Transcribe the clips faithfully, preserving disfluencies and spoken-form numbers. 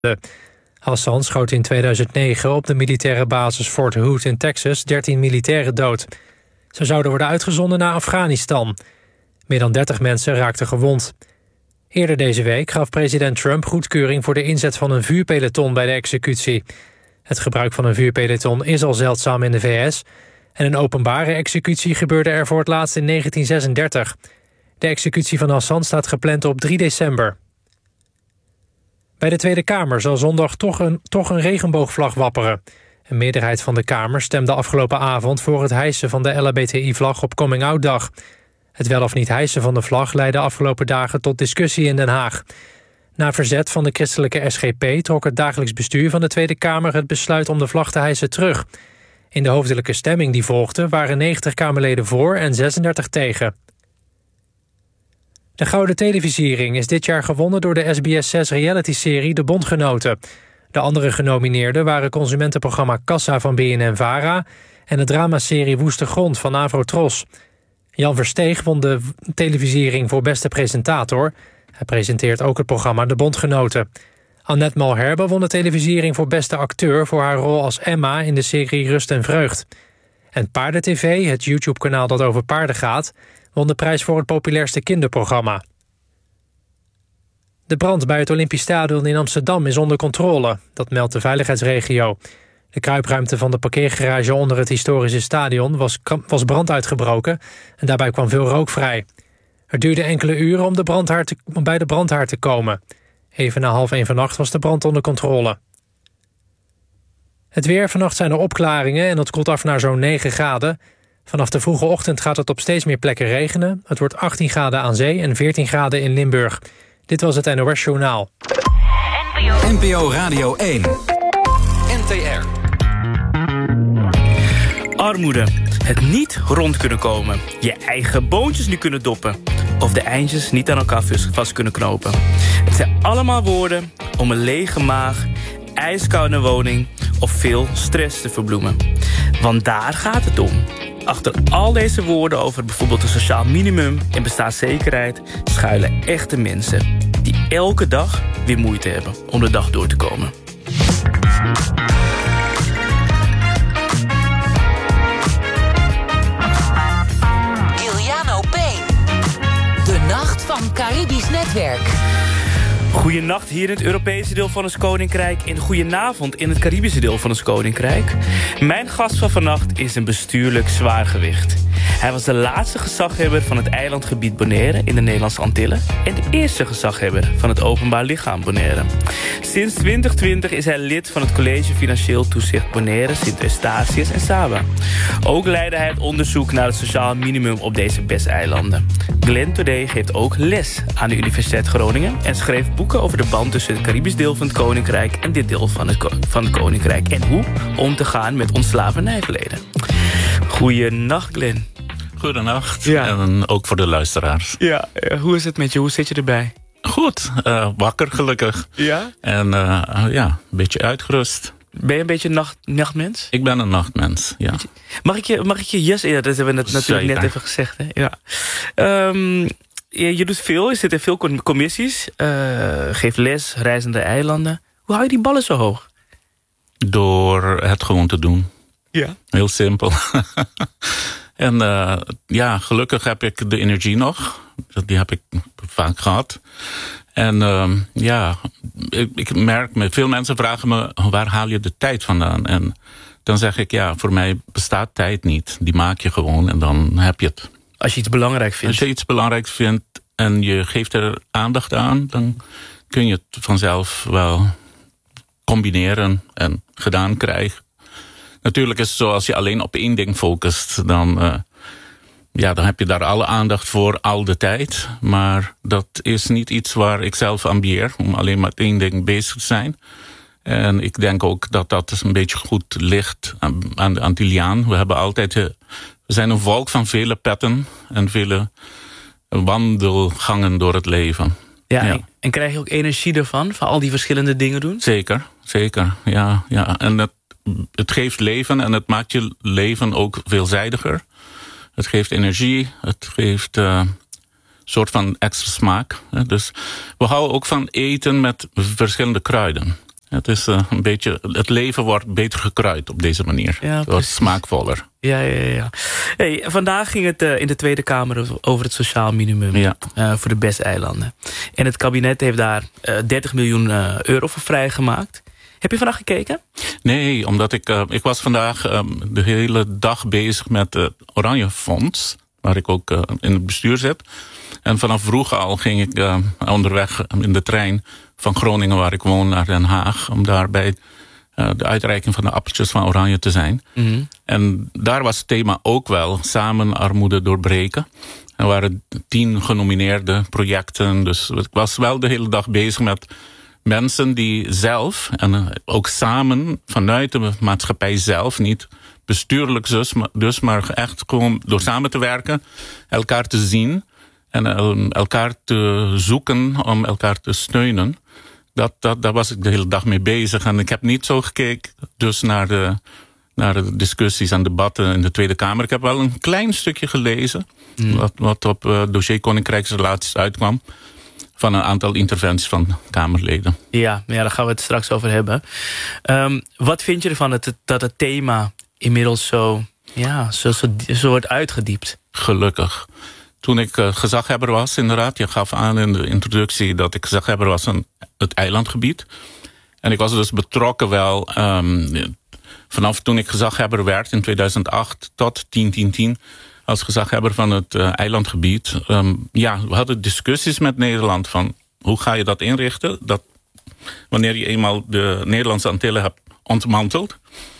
Hassan schoot in tweeduizend negen op de militaire basis Fort Hood in Texas dertien militairen dood. Ze zouden worden uitgezonden naar Afghanistan. Meer dan dertig mensen raakten gewond. Eerder deze week gaf president Trump goedkeuring voor de inzet van een vuurpeloton bij de executie. Het gebruik van een vuurpeloton is al zeldzaam in de V S... en een openbare executie gebeurde er voor het laatst in negentien zesendertig. De executie van Hassan staat gepland op drie december. Bij de Tweede Kamer zal zondag toch een, toch een regenboogvlag wapperen. Een meerderheid van de Kamer stemde afgelopen avond voor het hijsen van de L H B T I-vlag op Coming-out-dag. Het wel of niet hijsen van de vlag leidde afgelopen dagen tot discussie in Den Haag. Na verzet van de christelijke S G P trok het dagelijks bestuur van de Tweede Kamer het besluit om de vlag te hijsen terug. In de hoofdelijke stemming die volgde waren negentig Kamerleden voor en zesendertig tegen. De Gouden Televisiering is dit jaar gewonnen door de S B S zes reality-serie De Bondgenoten. De andere genomineerden waren consumentenprogramma Kassa van B N N-Vara en de dramaserie Woeste Grond van Avro-Tros. Jan Versteeg won de televisiering voor beste presentator. Hij presenteert ook het programma De Bondgenoten. Annette Malherbe won de televisiering voor beste acteur voor haar rol als Emma in de serie Rust en Vreugd. En Paarden T V, het YouTube-kanaal dat over paarden gaat, won de prijs voor het populairste kinderprogramma. De brand bij het Olympisch Stadion in Amsterdam is onder controle. Dat meldt de veiligheidsregio. De kruipruimte van de parkeergarage onder het historische stadion was, was brand uitgebroken en daarbij kwam veel rook vrij. Het duurde enkele uren om, de brandhaard te, om bij de brandhaard te komen. Even na half één vannacht was de brand onder controle. Het weer, vannacht zijn er opklaringen en het koelt af naar zo'n negen graden. Vanaf de vroege ochtend gaat het op steeds meer plekken regenen. Het wordt achttien graden aan zee en veertien graden in Limburg. Dit was het N O S Journaal. N P O Radio één. N T R. Armoede. Het niet rond kunnen komen. Je eigen boontjes nu kunnen doppen. Of de eindjes niet aan elkaar vast kunnen knopen. Het zijn allemaal woorden om een lege maag, ijskoude woning of veel stress te verbloemen. Want daar gaat het om. Achter al deze woorden over bijvoorbeeld een sociaal minimum en bestaanszekerheid schuilen echte mensen die elke dag weer moeite hebben om de dag door te komen. Giuliano Payne. De Nacht van Caribisch Netwerk. Goedenacht hier in het Europese deel van ons koninkrijk en goedenavond in het Caribische deel van ons koninkrijk. Mijn gast van vannacht is een bestuurlijk zwaargewicht. Hij was de laatste gezaghebber van het eilandgebied Bonaire in de Nederlandse Antillen en de eerste gezaghebber van het openbaar lichaam Bonaire. Sinds twintig twintig is hij lid van het College Financieel Toezicht Bonaire, Sint-Eustatius en Saba. Ook leidde hij het onderzoek naar het sociaal minimum op deze besteilanden. Glenn Today geeft ook les aan de Universiteit Groningen en schreef boeken over de band tussen het Caribisch deel van het koninkrijk en dit deel van het, ko- van het koninkrijk en hoe om te gaan met ons slavernijverleden. Goeienacht, Glenn. Goedenacht. Ja. En ook voor de luisteraars. Ja, hoe is het met je? Hoe zit je erbij? Goed, uh, wakker gelukkig. Ja? En uh, ja, een beetje uitgerust. Ben je een beetje een nacht, nachtmens? Ik ben een nachtmens, ja. Mag ik je, mag ik je yes? Ja, dat hebben we net, natuurlijk Zeker. net even gezegd. Hè? Ja. Um, je, je doet veel, je zit in veel commissies. Uh, geeft les, reizende eilanden. Hoe hou je die ballen zo hoog? Door het gewoon te doen. Ja. Heel simpel. En uh, ja, gelukkig heb ik de energie nog. Die heb ik vaak gehad. En uh, ja, ik, ik merk, me, veel mensen vragen me, waar haal je de tijd vandaan? En dan zeg ik, ja, voor mij bestaat tijd niet. Die maak je gewoon en dan heb je het. Als je iets belangrijk vindt. Als je iets belangrijk vindt en je geeft er aandacht aan, dan kun je het vanzelf wel combineren en gedaan krijgen. Natuurlijk is het zo, als je alleen op één ding focust, dan, uh, ja, dan heb je daar alle aandacht voor al de tijd. Maar dat is niet iets waar ik zelf ambieer, om alleen met één ding bezig te zijn. En ik denk ook dat dat een beetje goed ligt aan, aan de Antilliaan. We hebben altijd, uh, we zijn een volk van vele petten en vele wandelgangen door het leven. Ja, ja. En, en krijg je ook energie ervan, van al die verschillende dingen doen? Zeker, zeker, ja. ja. En het, het geeft leven en het maakt je leven ook veelzijdiger. Het geeft energie, het geeft uh, een soort van extra smaak. Dus we houden ook van eten met verschillende kruiden. Het is uh, een beetje, het leven wordt beter gekruid op deze manier. Ja, het wordt smaakvoller. Ja, ja, ja. Hey, vandaag ging het uh, in de Tweede Kamer over het sociaal minimum ja. uh, voor de B E S-eilanden. En het kabinet heeft daar uh, dertig miljoen uh, euro voor vrijgemaakt. Heb je vandaag gekeken? Nee, omdat ik, uh, ik was vandaag uh, de hele dag bezig met het Oranje Fonds, waar ik ook uh, in het bestuur zit. En vanaf vroeg al ging ik uh, onderweg in de trein van Groningen, waar ik woon, naar Den Haag, om daar bij uh, de uitreiking van de appeltjes van Oranje te zijn. Mm-hmm. En daar was het thema ook wel samen armoede doorbreken. Er waren tien genomineerde projecten, dus ik was wel de hele dag bezig met mensen die zelf, en ook samen vanuit de maatschappij zelf, niet bestuurlijk dus, dus maar echt gewoon door samen te werken, elkaar te zien en elkaar te zoeken om elkaar te steunen. Dat, dat, daar was ik de hele dag mee bezig. En ik heb niet zo gekeken dus naar de, naar de discussies en debatten in de Tweede Kamer. Ik heb wel een klein stukje gelezen, mm. wat, wat op uh, dossier Koninkrijksrelaties uitkwam, van een aantal interventies van Kamerleden. Ja, ja, daar gaan we het straks over hebben. Um, wat vind je ervan dat het, dat het thema inmiddels zo, ja, zo, zo, zo wordt uitgediept? Gelukkig. Toen ik uh, gezaghebber was, inderdaad, je gaf aan in de introductie dat ik gezaghebber was in het eilandgebied. En ik was dus betrokken wel, um, vanaf toen ik gezaghebber werd in tweeduizend acht tot tien tien tien... als gezaghebber van het uh, eilandgebied. Um, ja, we hadden discussies met Nederland van hoe ga je dat inrichten? Dat wanneer je eenmaal de Nederlandse Antillen hebt ontmanteld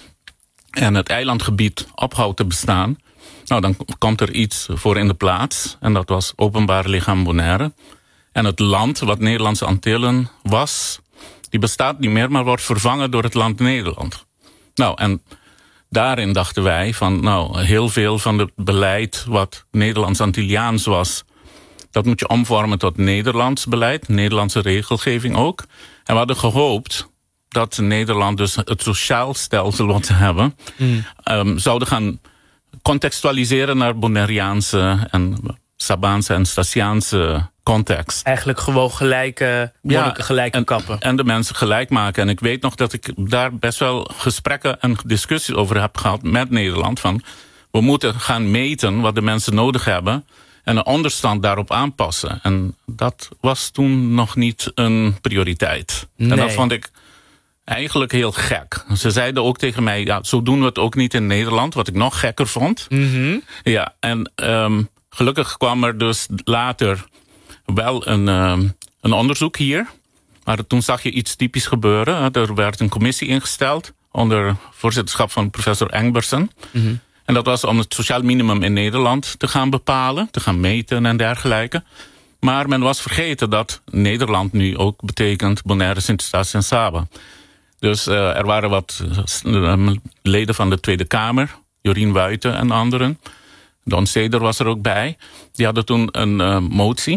en het eilandgebied ophoudt te bestaan, nou, dan komt er iets voor in de plaats. En dat was Openbaar Lichaam Bonaire. En het land wat Nederlandse Antillen was, die bestaat niet meer, maar wordt vervangen door het land Nederland. Nou, en daarin dachten wij van, nou, heel veel van het beleid wat Nederlands-Antilliaans was, dat moet je omvormen tot Nederlands beleid, Nederlandse regelgeving ook. En we hadden gehoopt dat Nederland dus het sociaal stelsel wat ze hebben, mm. um, zouden gaan contextualiseren naar Bonaireaanse en Sabaanse en Statiaanse context. Eigenlijk gewoon gelijke, ja, gelijke en, kappen. En de mensen gelijk maken. En ik weet nog dat ik daar best wel gesprekken en discussies over heb gehad met Nederland. Van, we moeten gaan meten wat de mensen nodig hebben en een onderstand daarop aanpassen. En dat was toen nog niet een prioriteit. Nee. En dat vond ik eigenlijk heel gek. Ze zeiden ook tegen mij, ja, zo doen we het ook niet in Nederland, wat ik nog gekker vond. Mm-hmm. Ja, en um, gelukkig kwam er dus later wel een, um, een onderzoek hier. Maar toen zag je iets typisch gebeuren. Er werd een commissie ingesteld onder voorzitterschap van professor Engbersen. Mm-hmm. En dat was om het sociaal minimum in Nederland te gaan bepalen, te gaan meten en dergelijke. Maar men was vergeten dat Nederland nu ook betekent Bonaire, Sint-Eustatius en Saba. Dus uh, er waren wat uh, leden van de Tweede Kamer, Jorien Wuiten en anderen. Don Seder was er ook bij. Die hadden toen een uh, motie.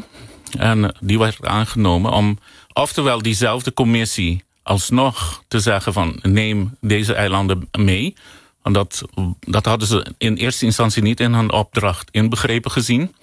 En die werd aangenomen om oftewel diezelfde commissie alsnog te zeggen van neem deze eilanden mee. Want dat, dat hadden ze in eerste instantie niet in hun opdracht inbegrepen gezien.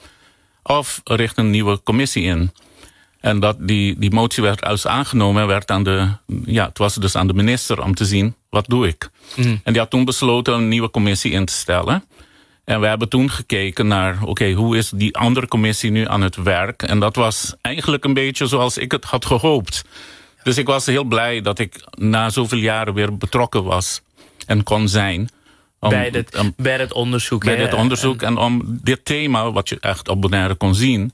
Of richt een nieuwe commissie in. En dat die, die motie werd als aangenomen, werd aan de, ja, het was dus aan de minister om te zien, wat doe ik? Mm. En die had toen besloten een nieuwe commissie in te stellen. En we hebben toen gekeken naar, oké, okay, hoe is die andere commissie nu aan het werk? En dat was eigenlijk een beetje zoals ik het had gehoopt. Dus ik was heel blij dat ik na zoveel jaren weer betrokken was en kon zijn. Om, bij, dit, um, bij het onderzoek. Bij dit onderzoek en, en om dit thema, wat je echt op Bonaire kon zien,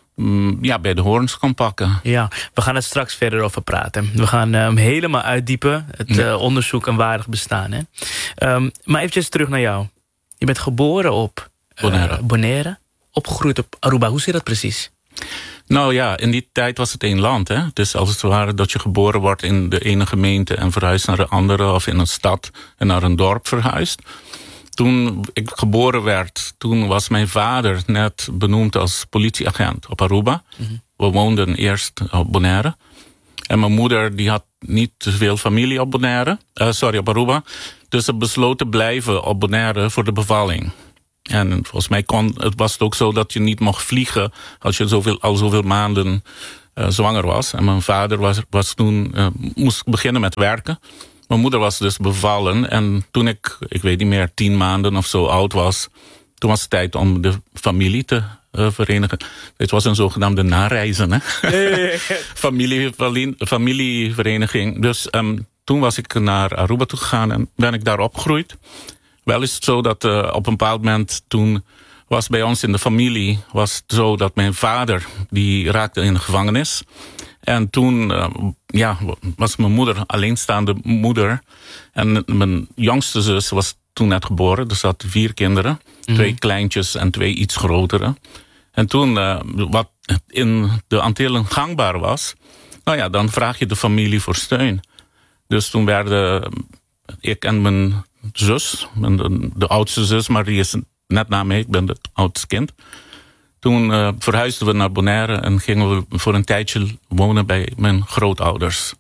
ja, bij de hoorns kan pakken. Ja, we gaan er straks verder over praten. We gaan hem uh, helemaal uitdiepen. Het ja. uh, onderzoek en waardig bestaan. Hè? Um, maar eventjes terug naar jou. Je bent geboren op uh, Bonaire. Bonaire. Opgegroeid op Aruba. Hoe zit dat precies? Nou ja, in die tijd was het één land. Hè? Dus als het ware dat je geboren wordt in de ene gemeente en verhuist naar de andere, of in een stad en naar een dorp verhuist. Toen ik geboren werd, toen was mijn vader net benoemd als politieagent op Aruba. Mm-hmm. We woonden eerst op Bonaire. En mijn moeder die had niet te veel familie op Bonaire, uh, sorry, op Aruba. Dus ze besloot te blijven op Bonaire voor de bevalling. En volgens mij kon, het was het ook zo dat je niet mocht vliegen als je zoveel, al zoveel maanden uh, zwanger was. En mijn vader was, was toen, uh, moest beginnen met werken. Mijn moeder was dus bevallen. En toen ik, ik weet niet meer, tien maanden of zo oud was, toen was het tijd om de familie te uh, verenigen. Dit was een zogenaamde nareizen, hè? Ja, ja, ja. Familie, familievereniging. Dus um, toen was ik naar Aruba toe gegaan en ben ik daar opgegroeid. Wel is het zo dat uh, op een bepaald moment toen was bij ons in de familie was het zo dat mijn vader die raakte in de gevangenis. En toen uh, ja, was mijn moeder alleenstaande moeder. En mijn jongste zus was toen net geboren. Dus had vier kinderen. Mm-hmm. Twee kleintjes en twee iets grotere. En toen, uh, wat in de Antillen gangbaar was, nou ja, dan vraag je de familie voor steun. Dus toen werden ik en mijn zus, de, de oudste zus, maar die is net na mij, ik ben het oudste kind. Toen uh, verhuisden we naar Bonaire en gingen we voor een tijdje wonen bij mijn grootouders.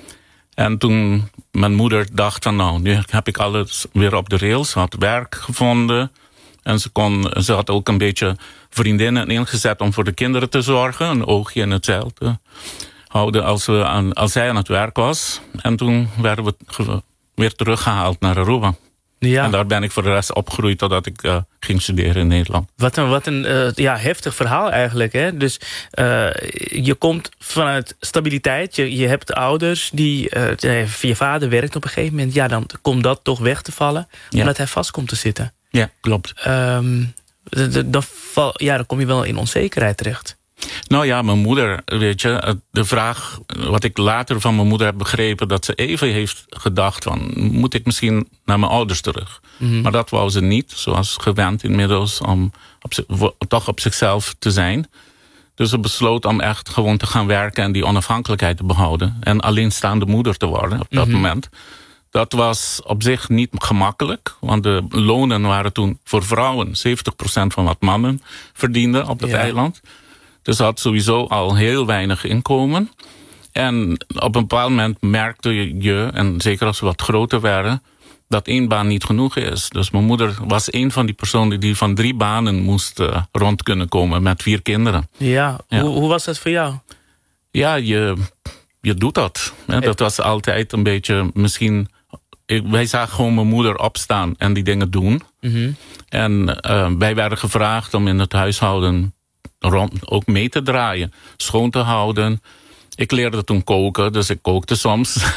En toen mijn moeder dacht van nou, nu heb ik alles weer op de rails. Ze had werk gevonden. En ze, kon, ze had ook een beetje vriendinnen ingezet om voor de kinderen te zorgen. Een oogje in het zeil te houden als, we aan, als zij aan het werk was. En toen werden we ge, weer teruggehaald naar Aruba. Ja. En daar ben ik voor de rest opgegroeid totdat ik uh, ging studeren in Nederland. Wat een, wat een uh, ja, heftig verhaal eigenlijk. Hè? Dus uh, je komt vanuit stabiliteit. Je, je hebt ouders. Die, uh, je vader werkt op een gegeven moment. Ja, dan komt dat toch weg te vallen. Omdat ja. hij vast komt te zitten. Ja, klopt. Um, dan, val, ja, dan kom je wel in onzekerheid terecht. Nou ja, mijn moeder, weet je, de vraag wat ik later van mijn moeder heb begrepen, dat ze even heeft gedacht van, moet ik misschien naar mijn ouders terug? Mm-hmm. Maar dat wou ze niet, zoals gewend inmiddels, om op, toch op zichzelf te zijn. Dus ze besloot om echt gewoon te gaan werken en die onafhankelijkheid te behouden. En alleenstaande moeder te worden op dat mm-hmm. moment. Dat was op zich niet gemakkelijk, want de lonen waren toen voor vrouwen zeventig procent van wat mannen verdienden op dat ja. eiland. Dus ze had sowieso al heel weinig inkomen. En op een bepaald moment merkte je, en zeker als we wat groter werden, dat één baan niet genoeg is. Dus mijn moeder was een van die personen die van drie banen moest uh, rond kunnen komen met vier kinderen. Ja, ja. Hoe, hoe was dat voor jou? Ja, je, je doet dat. Hè. Dat was altijd een beetje misschien. Ik, wij zagen gewoon mijn moeder opstaan en die dingen doen. Mm-hmm. En uh, wij werden gevraagd om in het huishouden rond, ook mee te draaien, schoon te houden. Ik leerde toen koken, dus ik kookte soms.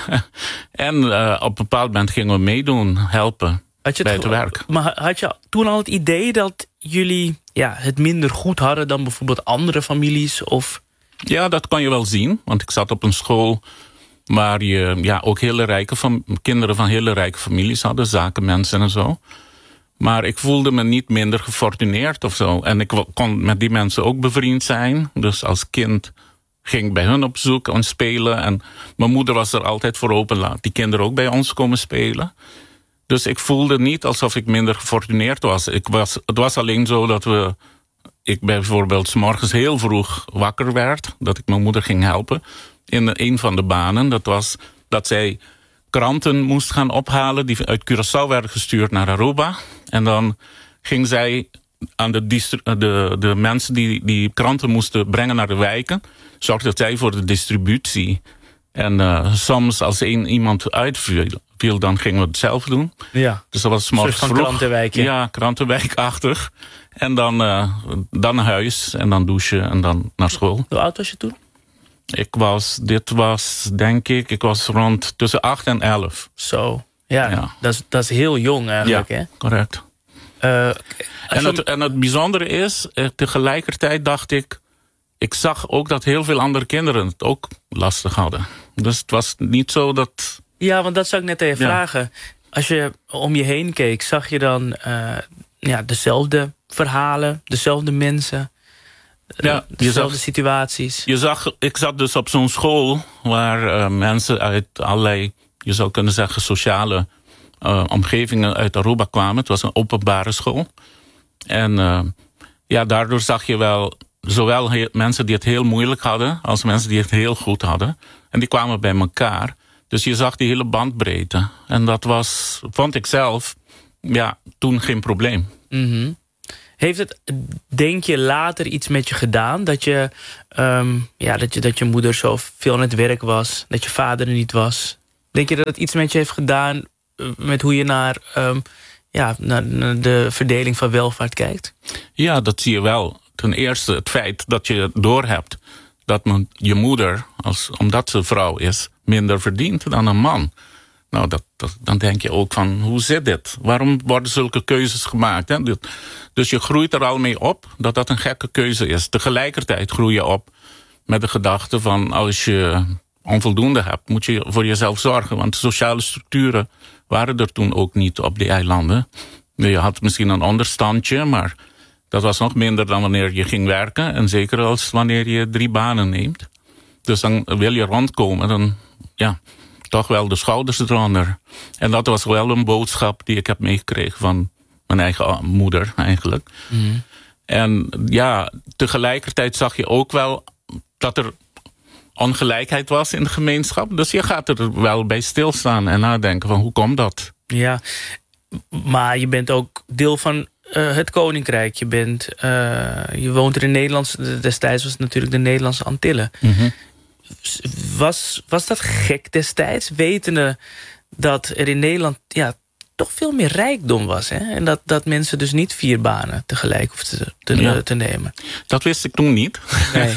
en uh, op een bepaald moment gingen we meedoen, helpen had je bij het, het werk. Maar had je toen al het idee dat jullie ja, het minder goed hadden dan bijvoorbeeld andere families? Of? Ja, dat kan je wel zien, want ik zat op een school waar je ja, ook hele rijke van, kinderen van hele rijke families hadden, zakenmensen en zo. Maar ik voelde me niet minder gefortuneerd of zo. En ik kon met die mensen ook bevriend zijn. Dus als kind ging ik bij hun op zoek en spelen. En mijn moeder was er altijd voor open. Laat die kinderen ook bij ons komen spelen. Dus ik voelde niet alsof ik minder gefortuneerd was. Ik was het was alleen zo dat we... Ik bijvoorbeeld 's morgens heel vroeg wakker werd. Dat ik mijn moeder ging helpen. In een van de banen. Dat was dat zij kranten moest gaan ophalen die uit Curaçao werden gestuurd naar Aruba. En dan ging zij aan de, distri- de, de mensen die die kranten moesten brengen naar de wijken, zorgde zij voor de distributie. En uh, soms als één iemand uitviel, dan gingen we het zelf doen. Ja. Dus dat was 's morgens vroeg. Krantenwijk, ja. Ja, krantenwijkachtig. En dan, uh, dan naar huis en dan douchen en dan naar school. Hoe oud was je toen? Ik was, dit was denk ik, ik was rond tussen acht en elf. Zo, ja, ja. Dat, is, dat is heel jong eigenlijk, ja, hè? Correct. Uh, en, het, en het bijzondere is, tegelijkertijd dacht ik, ik zag ook dat heel veel andere kinderen het ook lastig hadden. Dus het was niet zo dat... Ja, want dat zou ik net even ja. vragen. Als je om je heen keek, zag je dan uh, ja, dezelfde verhalen, dezelfde mensen... Ja, dezelfde zag, situaties. Je zag, ik zat dus op zo'n school waar uh, mensen uit allerlei, je zou kunnen zeggen, sociale uh, omgevingen uit Aruba kwamen. Het was een openbare school. En uh, ja, daardoor zag je wel zowel heel, mensen die het heel moeilijk hadden als mensen die het heel goed hadden. En die kwamen bij elkaar. Dus je zag die hele bandbreedte. En dat was, vond ik zelf, ja, toen geen probleem. Mm-hmm. Heeft het, denk je, later iets met je gedaan? Dat je, um, ja, dat je, dat je moeder zo veel aan het werk was, dat je vader er niet was? Denk je dat het iets met je heeft gedaan met hoe je naar, um, ja, naar, naar de verdeling van welvaart kijkt? Ja, dat zie je wel. Ten eerste het feit dat je doorhebt dat men, je moeder, als, omdat ze vrouw is, minder verdient dan een man. Nou, dat, dat, dan denk je ook van, hoe zit dit? Waarom worden zulke keuzes gemaakt? Hè? Dus je groeit er al mee op dat dat een gekke keuze is. Tegelijkertijd groei je op met de gedachte van, als je onvoldoende hebt, moet je voor jezelf zorgen. Want de sociale structuren waren er toen ook niet op die eilanden. Je had misschien een onderstandje, maar dat was nog minder dan wanneer je ging werken. En zeker als wanneer je drie banen neemt. Dus dan wil je rondkomen, dan ja, toch wel de schouders eronder. En dat was wel een boodschap die ik heb meegekregen van mijn eigen moeder eigenlijk. Mm. En ja, tegelijkertijd zag je ook wel dat er ongelijkheid was in de gemeenschap. Dus je gaat er wel bij stilstaan en nadenken van hoe komt dat? Ja, maar je bent ook deel van uh, het Koninkrijk. Je, bent, uh, je woont er in Nederland. Destijds was het natuurlijk de Nederlandse Antillen. Mm-hmm. Was, was dat gek destijds? Wetende dat er in Nederland ja, toch veel meer rijkdom was. Hè? En dat, dat mensen dus niet vier banen tegelijk hoefden te, te, ja. te nemen. Dat wist ik toen niet. Nee.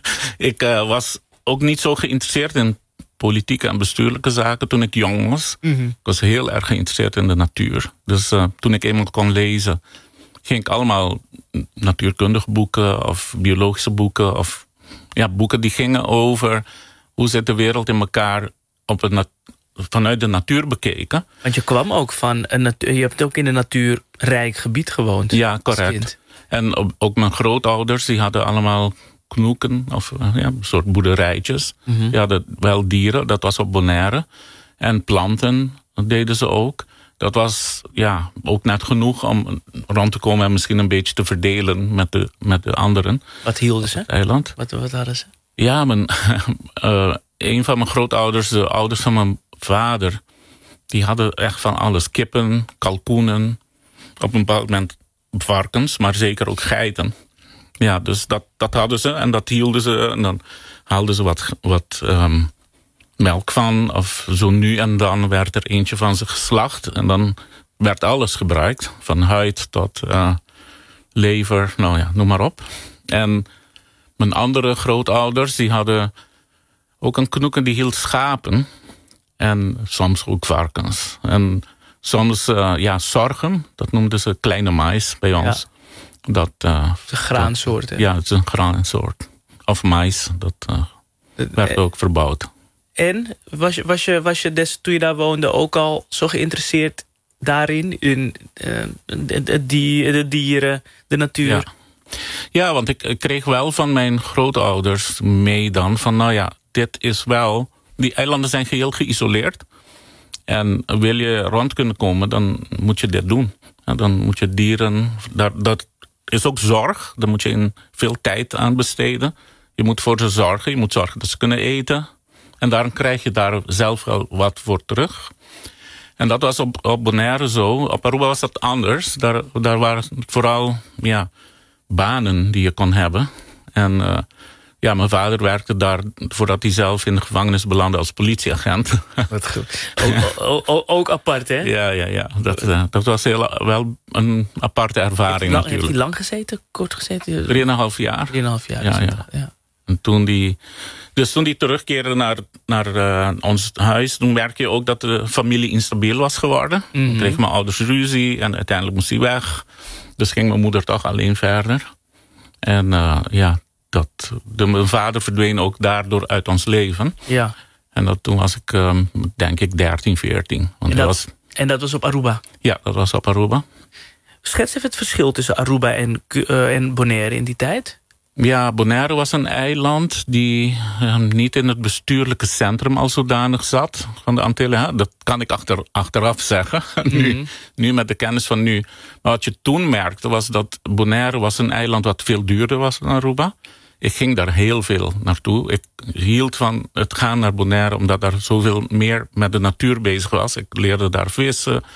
ik uh, was ook niet zo geïnteresseerd in politieke en bestuurlijke zaken toen ik jong was. Mm-hmm. Ik was heel erg geïnteresseerd in de natuur. Dus uh, toen ik eenmaal kon lezen, ging ik allemaal natuurkundige boeken of biologische boeken of ja, boeken die gingen over hoe zit de wereld in elkaar op een nat- vanuit de natuur bekeken. Want je kwam ook van een natuur, je hebt ook in een natuurrijk gebied gewoond. Ja, correct. En ook mijn grootouders, die hadden allemaal knoeken of ja, een soort boerderijtjes. Mm-hmm. Die hadden wel dieren, dat was op Bonaire. En planten, dat deden ze ook. Dat was ja, ook net genoeg om rond te komen en misschien een beetje te verdelen met de, met de anderen. Wat hielden ze? Het eiland. Wat, wat hadden ze? Ja, mijn, uh, een van mijn grootouders, de ouders van mijn vader, die hadden echt van alles. Kippen, kalkoenen, op een bepaald moment varkens, maar zeker ook geiten. Ja, dus dat, dat hadden ze en dat hielden ze. En dan haalden ze wat, wat um, melk van. Of zo nu en dan werd er eentje van ze geslacht. En dan werd alles gebruikt. Van huid tot uh, lever, nou ja, noem maar op. En mijn andere grootouders, die hadden ook een knoeken die hield schapen. En soms ook varkens. En soms, uh, ja, sorghum. Dat noemden ze kleine mais bij ons. Ja. Dat, uh, het is een graansoort, hè? Ja, het is een graansoort. Of mais, dat uh, de, werd eh, ook verbouwd. En was je, was je, was je des, toen je daar woonde ook al zo geïnteresseerd daarin? In uh, de, de, de dieren, de natuur? Ja, ja want ik, ik kreeg wel van mijn grootouders mee dan van, nou ja, dit is wel, die eilanden zijn geheel geïsoleerd. En wil je rond kunnen komen, dan moet je dit doen. En dan moet je dieren, dat, dat is ook zorg. Daar moet je in veel tijd aan besteden. Je moet voor ze zorgen. Je moet zorgen dat ze kunnen eten. En daarom krijg je daar zelf wel wat voor terug. En dat was op, op Bonaire zo. Op Aruba was dat anders. Daar, daar waren vooral ja, banen die je kon hebben. En uh, ja, mijn vader werkte daar voordat hij zelf in de gevangenis belandde als politieagent. Wat goed. Ook, ook, ook apart, hè? Ja, ja, ja. Dat, uh, dat was heel, wel een aparte ervaring heeft lang, natuurlijk. Heeft hij lang gezeten? Kort gezeten? Drieënhalf jaar. Drieënhalf jaar. Ja, ja. ja. En toen die, dus toen die terugkeerde naar, naar uh, ons huis, toen merkte je ook dat de familie instabiel was geworden. Mm-hmm. Toen kreeg mijn ouders ruzie en uiteindelijk moest hij weg. Dus ging mijn moeder toch alleen verder. En uh, ja, dat, de, mijn vader verdween ook daardoor uit ons leven. Ja. En dat, toen was ik, um, denk ik, dertien, veertien. Want en, dat, was, en dat was op Aruba? Ja, dat was op Aruba. Schets even het verschil tussen Aruba en, uh, en Bonaire in die tijd. Ja, Bonaire was een eiland die uh, niet in het bestuurlijke centrum al zodanig zat van de Antillen. Hè? Dat kan ik achter, achteraf zeggen, nu, mm-hmm. nu met de kennis van nu. Maar wat je toen merkte was dat Bonaire was een eiland wat veel duurder was dan Aruba. Ik ging daar heel veel naartoe. Ik hield van het gaan naar Bonaire omdat daar zoveel meer met de natuur bezig was. Ik leerde daar vissen,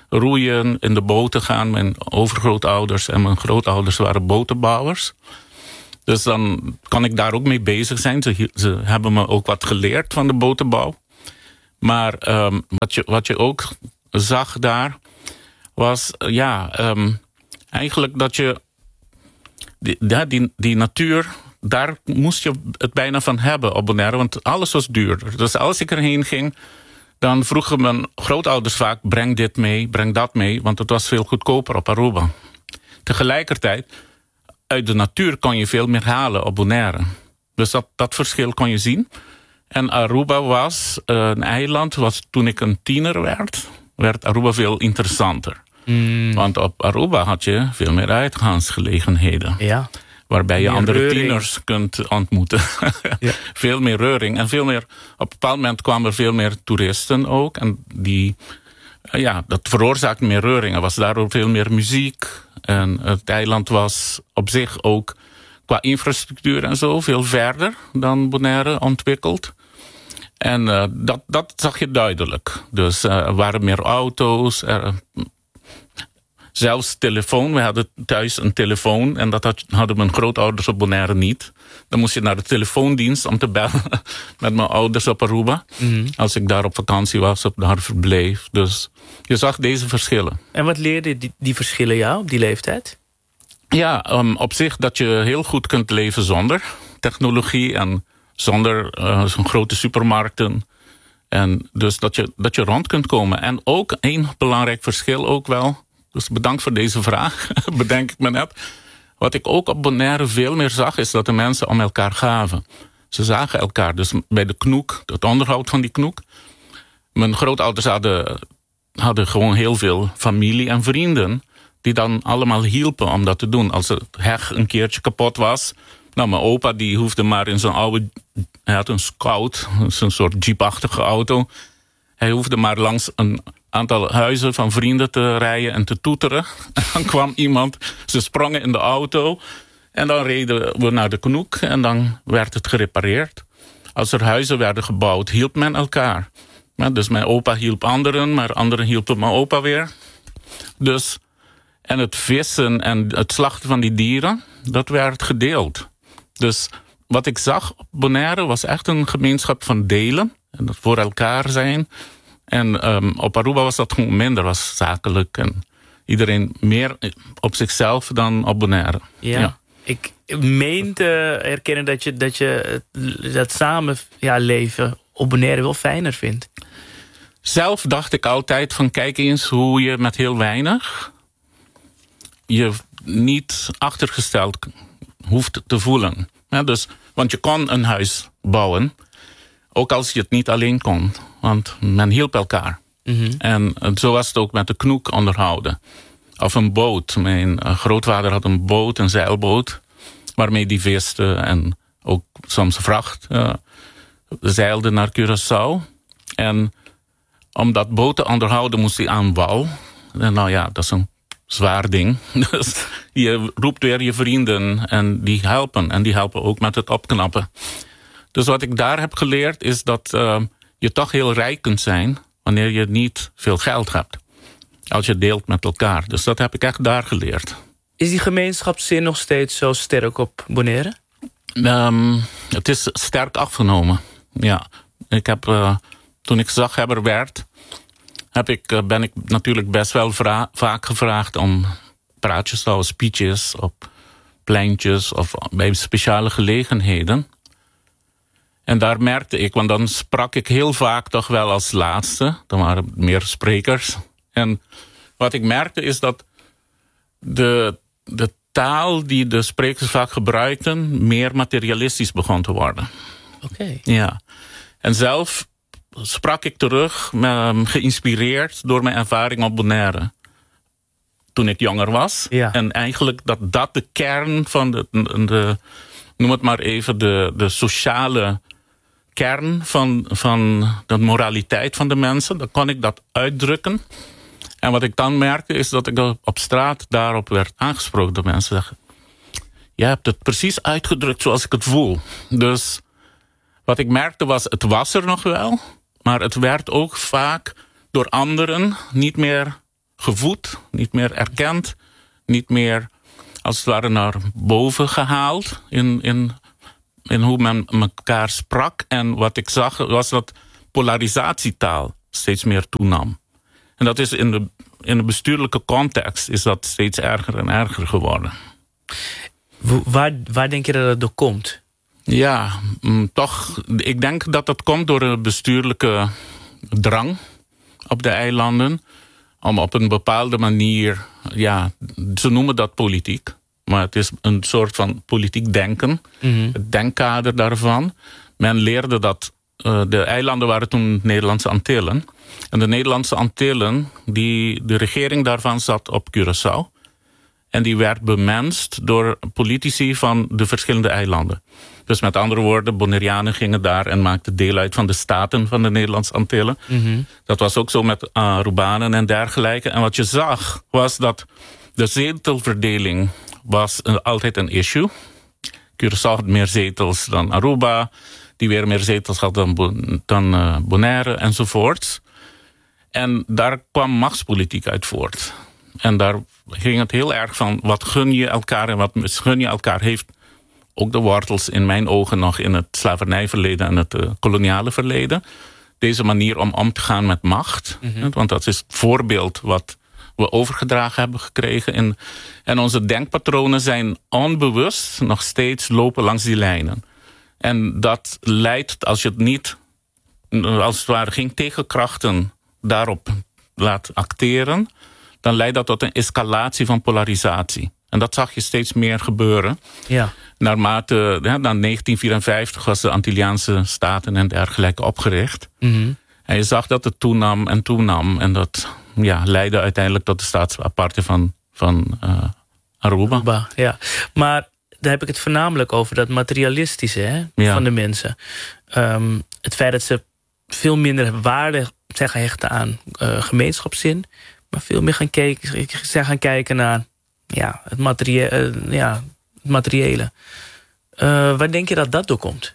roeien, in de boten gaan. Mijn overgrootouders en mijn grootouders waren botenbouwers. Dus dan kan ik daar ook mee bezig zijn. Ze, ze hebben me ook wat geleerd van de botenbouw. Maar um, wat, je, wat je ook zag daar was, uh, ja, um, eigenlijk dat je die, die, die natuur, daar moest je het bijna van hebben op Bonaire, want alles was duurder. Dus als ik erheen ging, dan vroegen mijn grootouders vaak, breng dit mee, breng dat mee, want het was veel goedkoper op Aruba. Tegelijkertijd, uit de natuur kon je veel meer halen op Bonaire. Dus dat, dat verschil kon je zien. En Aruba was een eiland, was, toen ik een tiener werd, werd Aruba veel interessanter. Mm. Want op Aruba had je veel meer uitgaansgelegenheden. Ja. Waarbij je meer andere reuring. Tieners kunt ontmoeten. Ja. Veel meer reuring. En veel meer, op een bepaald moment kwamen er veel meer toeristen ook. En die, ja, dat veroorzaakte meer reuring. Er was daardoor veel meer muziek. En het eiland was op zich ook qua infrastructuur en zo veel verder dan Bonaire ontwikkeld. En uh, dat, dat zag je duidelijk. Dus uh, er waren meer auto's. Er, zelfs telefoon. We hadden thuis een telefoon. En dat had, hadden mijn grootouders op Bonaire niet. Dan moest je naar de telefoondienst om te bellen met mijn ouders op Aruba. Mm-hmm. Als ik daar op vakantie was, of daar verbleef. Dus je zag deze verschillen. En wat leerde die, die verschillen jou op die leeftijd? Ja, um, op zich dat je heel goed kunt leven zonder technologie en zonder uh, zo'n grote supermarkten. En dus dat je, dat je rond kunt komen. En ook één belangrijk verschil ook wel. Dus bedankt voor deze vraag, bedenk ik me net. Wat ik ook op Bonaire veel meer zag, is dat de mensen om elkaar gaven. Ze zagen elkaar. Dus bij de knoek, het onderhoud van die knoek. Mijn grootouders hadden, hadden gewoon heel veel familie en vrienden die dan allemaal hielpen om dat te doen. Als het heg een keertje kapot was. Nou, mijn opa die hoefde maar in zijn oude... Hij had een Scout, een soort jeepachtige auto. Hij hoefde maar langs een aantal huizen van vrienden te rijden en te toeteren. En dan kwam iemand, ze sprongen in de auto. En dan reden we naar de knoek en dan werd het gerepareerd. Als er huizen werden gebouwd, hielp men elkaar. Ja, dus mijn opa hielp anderen, maar anderen hielpen mijn opa weer. Dus... En het vissen en het slachten van die dieren, dat werd gedeeld. Dus wat ik zag op Bonaire was echt een gemeenschap van delen. En dat voor elkaar zijn. En um, op Aruba was dat gewoon minder, was zakelijk. En iedereen meer op zichzelf dan op Bonaire. Ja, ja. Ik meen te herkennen dat je dat, je dat samen ja, leven op Bonaire wel fijner vindt. Zelf dacht ik altijd van kijk eens hoe je met heel weinig je niet achtergesteld hoeft te voelen. Ja, dus, want je kon een huis bouwen, ook als je het niet alleen kon. Want men hielp elkaar. Mm-hmm. En zo was het ook met de knoek onderhouden. Of een boot. Mijn grootvader had een boot, een zeilboot, waarmee die viste en ook soms vracht uh, zeilde naar Curaçao. En om dat boot te onderhouden moest hij aan wal. En nou ja, dat is een zwaar ding. Dus je roept weer je vrienden en die helpen. En die helpen ook met het opknappen. Dus wat ik daar heb geleerd is dat uh, je toch heel rijk kunt zijn wanneer je niet veel geld hebt. Als je deelt met elkaar. Dus dat heb ik echt daar geleerd. Is die gemeenschapszin nog steeds zo sterk op Bonaire? Um, het is sterk afgenomen. Ja, ik heb, uh, toen ik zaghebber werd, heb ik, uh, ben ik natuurlijk best wel vra- vaak gevraagd om praatjes te houden, speeches op pleintjes of bij speciale gelegenheden. En daar merkte ik, want dan sprak ik heel vaak toch wel als laatste. Dan waren meer sprekers. En wat ik merkte is dat de, de taal die de sprekers vaak gebruikten meer materialistisch begon te worden. Oké. Okay. Ja. En zelf sprak ik terug, um, geïnspireerd door mijn ervaring op Bonaire. Toen ik jonger was. Ja. En eigenlijk dat dat de kern van de, de noem het maar even, de, de sociale kern van, van de moraliteit van de mensen. Dan kon ik dat uitdrukken. En wat ik dan merkte is dat ik op straat daarop werd aangesproken door mensen. Zeggen, je hebt het precies uitgedrukt zoals ik het voel. Dus wat ik merkte was, het was er nog wel. Maar het werd ook vaak door anderen niet meer gevoed, niet meer erkend, niet meer als het ware naar boven gehaald in, in, in hoe men elkaar sprak. En wat ik zag was dat polarisatietaal steeds meer toenam. En dat is in de, in de bestuurlijke context is dat steeds erger en erger geworden. Waar, waar denk je dat het door komt? Ja, toch. Ik denk dat dat komt door een bestuurlijke drang op de eilanden. Om op een bepaalde manier, ja, ze noemen dat politiek. Maar het is een soort van politiek denken. Mm-hmm. Het denkkader daarvan. Men leerde dat uh, de eilanden waren toen Nederlandse Antillen. En de Nederlandse Antillen, die, de regering daarvan zat op Curaçao. En die werd bemenst door politici van de verschillende eilanden. Dus met andere woorden, Bonaireanen gingen daar en maakten deel uit van de staten van de Nederlandse Antillen. Mm-hmm. Dat was ook zo met Arubanen en dergelijke. En wat je zag was dat de zetelverdeling was altijd een issue. Curaçao had meer zetels dan Aruba, die weer meer zetels had dan, dan uh, Bonaire enzovoorts. En daar kwam machtspolitiek uit voort. En daar ging het heel erg van wat gun je elkaar en wat gun je elkaar heeft ook de wortels in mijn ogen nog in het slavernijverleden en het uh, koloniale verleden. Deze manier om om te gaan met macht. Mm-hmm. Want dat is het voorbeeld wat we overgedragen hebben gekregen. In, en onze denkpatronen zijn onbewust nog steeds lopen langs die lijnen. En dat leidt, als je het niet, als het ware geen tegenkrachten daarop laat acteren, dan leidt dat tot een escalatie van polarisatie. En dat zag je steeds meer gebeuren. Ja. Naarmate, ja, dan negentien vierenvijftig was de Antilliaanse Staten en dergelijke opgericht. Mm-hmm. En je zag dat het toenam en toenam. En dat ja, leidde uiteindelijk tot de staatsaparte van, van uh, Aruba. Aruba. Ja. Maar daar heb ik het voornamelijk over, dat materialistische hè, ja. van de mensen. Um, het feit dat ze veel minder waarde zijn gaan hechten aan uh, gemeenschapszin, maar veel meer gaan kijken, zijn gaan kijken naar ja, het, materie- uh, ja, het materiële. Uh, waar denk je dat dat door komt?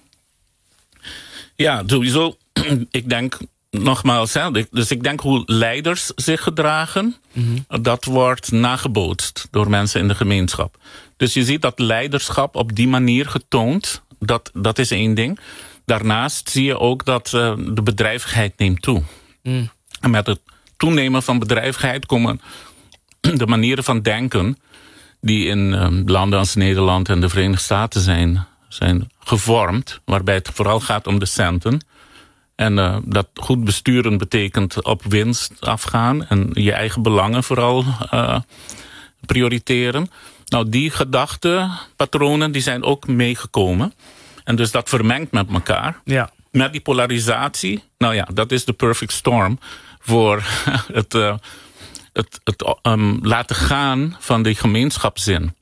Ja, sowieso. Ik denk nogmaals, hè, dus ik denk hoe leiders zich gedragen, mm-hmm. dat wordt nagebootst door mensen in de gemeenschap. Dus je ziet dat leiderschap op die manier getoond, dat, dat is één ding. Daarnaast zie je ook dat uh, de bedrijvigheid neemt toe. Mm. En met het toenemen van bedrijvigheid komen de manieren van denken die in um, landen als Nederland en de Verenigde Staten zijn, zijn gevormd, waarbij het vooral gaat om de centen. En uh, dat goed besturen betekent op winst afgaan en je eigen belangen vooral uh, prioriteren. Nou, die gedachtepatronen die zijn ook meegekomen. En dus dat vermengt met elkaar. Ja. Met die polarisatie, nou ja, dat is de perfect storm voor het, uh, het, het um, laten gaan van die gemeenschapszin.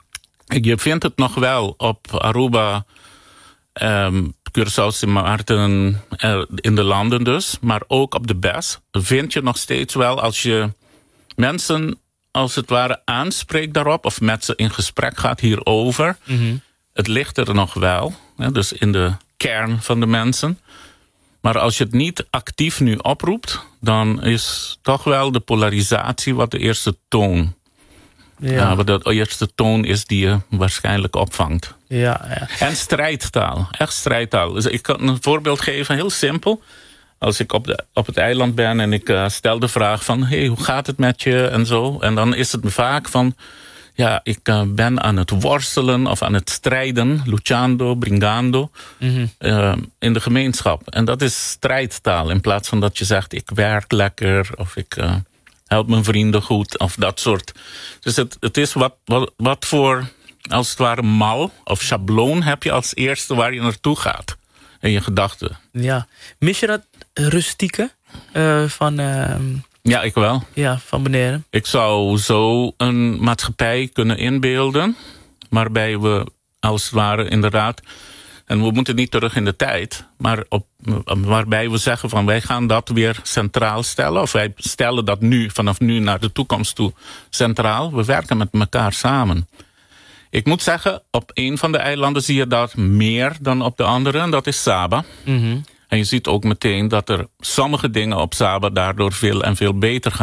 Je vindt het nog wel op Aruba, um, Curaçao, Sint Maarten, uh, in de landen dus, maar ook op de B E S vind je nog steeds wel als je mensen als het ware aanspreekt daarop of met ze in gesprek gaat hierover. Mm-hmm. Het ligt er nog wel, hè, dus in de kern van de mensen. Maar als je het niet actief nu oproept, dan is toch wel de polarisatie wat de eerste toon. Ja. Ja, wat de eerste toon is die je waarschijnlijk opvangt. Ja, ja. En strijdtaal, echt strijdtaal. Dus ik kan een voorbeeld geven, heel simpel. Als ik op, de, op het eiland ben en ik uh, stel de vraag van, hey, hoe gaat het met je en zo. En dan is het vaak van, ja, ik uh, ben aan het worstelen of aan het strijden, luchando, bringando, mm-hmm. uh, in de gemeenschap. En dat is strijdtaal in plaats van dat je zegt, ik werk lekker of ik uh, help mijn vrienden goed of dat soort. Dus het, het is wat, wat, wat voor, als het ware, mal of schabloon heb je als eerste waar je naartoe gaat in je gedachten. Ja, mis je dat rustieke uh, van... Uh... Ja, ik wel. Ja, van Bonaire. Ik zou zo een maatschappij kunnen inbeelden, waarbij we als het ware inderdaad, en we moeten niet terug in de tijd, maar op, waarbij we zeggen van wij gaan dat weer centraal stellen, of wij stellen dat nu, vanaf nu naar de toekomst toe centraal. We werken met elkaar samen. Ik moet zeggen, op een van de eilanden zie je dat meer dan op de andere, en dat is Saba. Mm-hmm. En je ziet ook meteen dat er sommige dingen op Saba daardoor veel en veel beter gaan.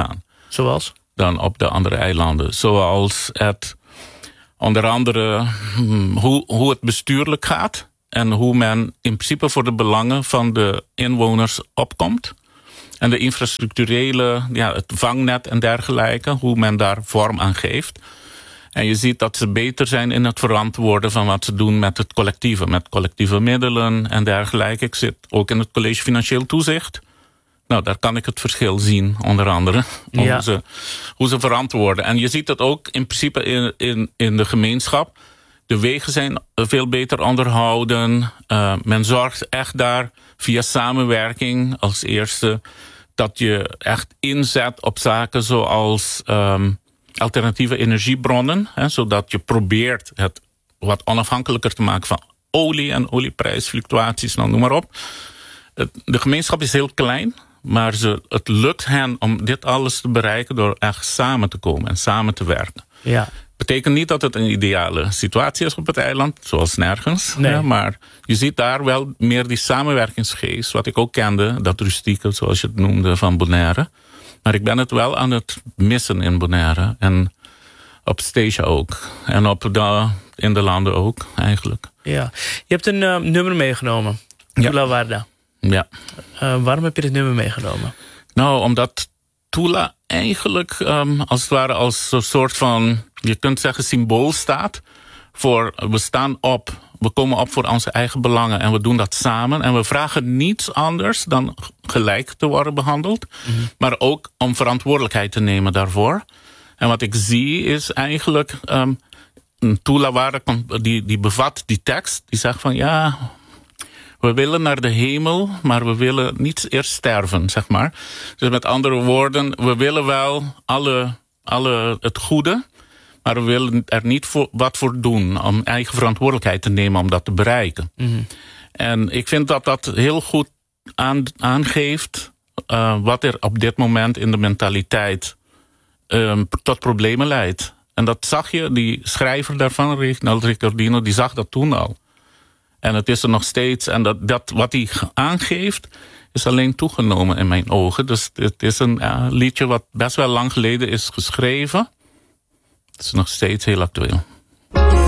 Zoals? Dan op de andere eilanden. Zoals het onder andere hmm, hoe, hoe het bestuurlijk gaat. En hoe men in principe voor de belangen van de inwoners opkomt. En de infrastructurele, ja, het vangnet en dergelijke. Hoe men daar vorm aan geeft. En je ziet dat ze beter zijn in het verantwoorden van wat ze doen met het collectieve. Met collectieve middelen en dergelijke. Ik zit ook in het college Financieel Toezicht. Nou, daar kan ik het verschil zien, onder andere. Ja. Hoe, ze, hoe ze verantwoorden. En je ziet het ook in principe in, in, in de gemeenschap. De wegen zijn veel beter onderhouden. Uh, men zorgt echt daar via samenwerking als eerste dat je echt inzet op zaken zoals um, alternatieve energiebronnen. Hè, zodat je probeert het wat onafhankelijker te maken van olie en olieprijsfluctuaties, nou, noem maar op. Het, de gemeenschap is heel klein, maar ze, het lukt hen om dit alles te bereiken door echt samen te komen en samen te werken. Ja. Betekent niet dat het een ideale situatie is op het eiland, zoals nergens. Nee. Ja, maar je ziet daar wel meer die samenwerkingsgeest, wat ik ook kende, dat rustieke, zoals je het noemde, van Bonaire. Maar ik ben het wel aan het missen in Bonaire. En op Statia ook. En op de, in de landen ook, eigenlijk. Ja. Je hebt een uh, nummer meegenomen. Tula Warda. Ja. Uh, waarom heb je dit nummer meegenomen? Nou, omdat Tula eigenlijk um, als het ware als een soort van, je kunt zeggen, symbool staat voor we staan op, we komen op voor onze eigen belangen en we doen dat samen. En we vragen niets anders dan gelijk te worden behandeld, mm-hmm. maar ook om verantwoordelijkheid te nemen daarvoor. En wat ik zie is eigenlijk um, een Tula Warda, die, die bevat die tekst, die zegt van ja, we willen naar de hemel, maar we willen niet eerst sterven, zeg maar. Dus met andere woorden, we willen wel alle, alle het goede, maar we willen er niet voor, wat voor doen om eigen verantwoordelijkheid te nemen om dat te bereiken. Mm-hmm. En ik vind dat dat heel goed aan, aangeeft uh, wat er op dit moment in de mentaliteit um, tot problemen leidt. En dat zag je, die schrijver daarvan, Reginald Ricciardino, die zag dat toen al. En het is er nog steeds. En dat, dat wat hij aangeeft is alleen toegenomen in mijn ogen. Dus het is een uh, liedje wat best wel lang geleden is geschreven. Het is nog steeds heel actueel.